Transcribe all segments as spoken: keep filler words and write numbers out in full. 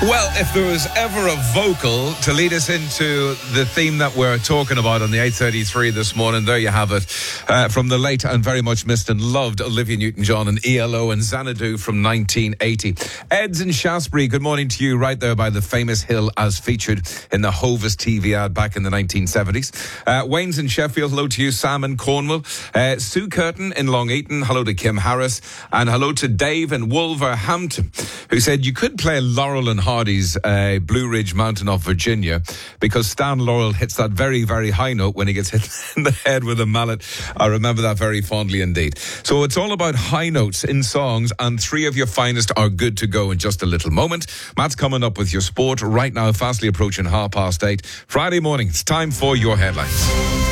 Well, if there was ever a vocal to lead us into the theme that we're talking about on the eight thirty-three this morning, there you have it. Uh, from the late and very much missed and loved Olivia Newton-John and E L O and Xanadu from nineteen eighty. Eds in Shaftesbury, good morning to you, right there by the famous hill as featured in the Hovis T V ad back in the nineteen seventies. Uh, Wayne's in Sheffield, hello to you. Sam in Cornwall. Uh, Sue Curtin in Long Eaton, hello to Kim Harris. And hello to Dave in Wolverhampton, who said you could play Laurel and Hardy's uh, Blue Ridge Mountain of Virginia because Stan Laurel hits that very, very high note when he gets hit in the head with a mallet. I remember that very fondly indeed. So it's all about high notes in songs, and three of your finest are good to go in just a little moment. Matt's coming up with your sport right now, fastly approaching half past eight. Friday morning, it's time for your headlines.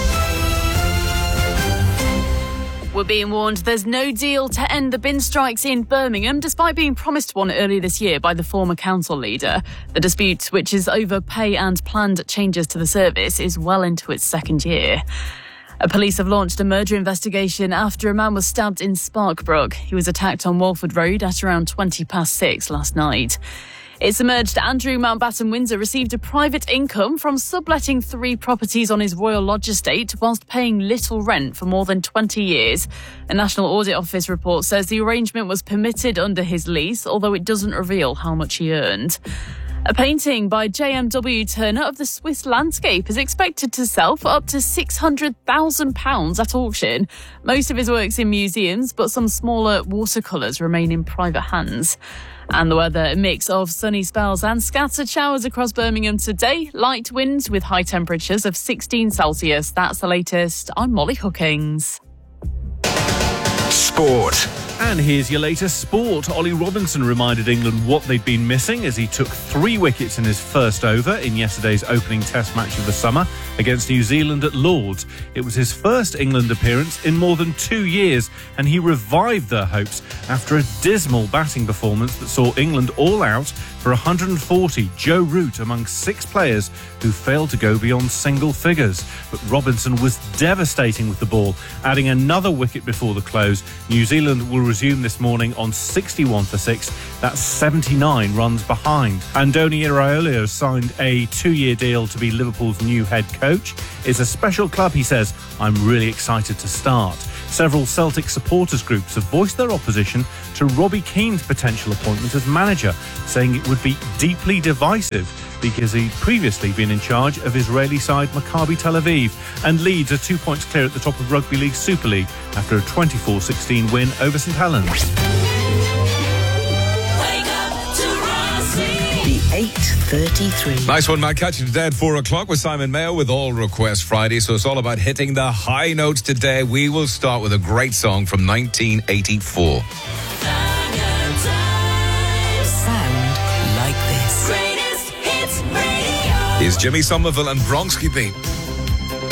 We're being warned there's no deal to end the bin strikes in Birmingham, despite being promised one earlier this year by the former council leader. The dispute, which is over pay and planned changes to the service, is well into its second year. Police have launched a murder investigation after a man was stabbed in Sparkbrook. He was attacked on Walford Road at around twenty past six last night. It's emerged Andrew Mountbatten Windsor received a private income from subletting three properties on his Royal Lodge estate whilst paying little rent for more than twenty years. A National Audit Office report says the arrangement was permitted under his lease, although it doesn't reveal how much he earned. A painting by J M W Turner of the Swiss landscape is expected to sell for up to six hundred thousand pounds at auction. Most of his work's in museums, but some smaller watercolours remain in private hands. And the weather, a mix of sunny spells and scattered showers across Birmingham today. Light winds with high temperatures of sixteen Celsius. That's the latest. I'm Molly Hookings. Sport. And here's your latest sport. Ollie Robinson reminded England what they'd been missing as he took three wickets in his first over in yesterday's opening test match of the summer against New Zealand at Lord's. It was his first England appearance in more than two years, and he revived their hopes after a dismal batting performance that saw England all out for one hundred forty. Joe Root among six players who failed to go beyond single figures. But Robinson was devastating with the ball, adding another wicket before the close. New Zealand will resume this morning on sixty-one for six. That's seventy-nine runs behind. Andoni Iraola signed a two-year deal to be Liverpool's new head coach. It's a special club, he says. I'm really excited to start. Several Celtic supporters groups have voiced their opposition to Robbie Keane's potential appointment as manager, saying it would be deeply divisive because he'd previously been in charge of Israeli side Maccabi Tel Aviv, and Leeds are two points clear at the top of Rugby League Super League after a twenty-four sixteen win over St Helens. eight thirty-three. Nice one, Matt. Catch you today at four o'clock with Simon Mayo with All Request Friday. So it's all about hitting the high notes today. We will start with a great song from nineteen eighty-four. Sound like this. Here's Jimmy Somerville and Bronski Beat.